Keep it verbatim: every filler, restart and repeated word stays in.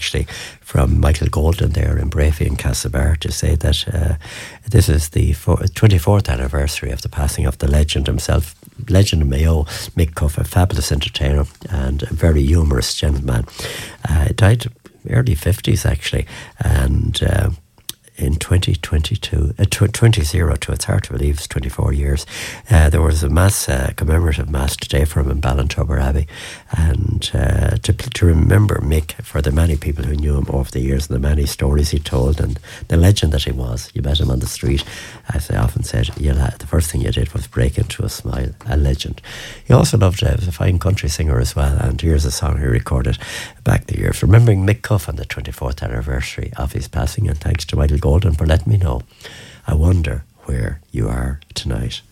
actually from Michael Golden there in Bravey in Castlebar to say that uh, this is the twenty-fourth anniversary of the passing of the legend himself, legend of Mayo, Mick Cuff, a fabulous entertainer and a very humorous gentleman. Uh, he died early fifties actually, and uh, in twenty twenty-two, uh, twenty oh two, it's hard to believe it's twenty-four years, uh, there was a mass, uh, commemorative mass today for him in Ballintubber Abbey, and uh, to, to remember Mick for the many people who knew him over the years and the many stories he told and the legend that he was. You met him on the street, as I often said, you'll have, the first thing you did was break into a smile, a legend. He also loved, uh, was a fine country singer as well, and here's a song he recorded back the years, remembering Mick Cuff on the twenty-fourth anniversary of his passing, and thanks to Michael Golden for letting me know. I wonder where you are tonight.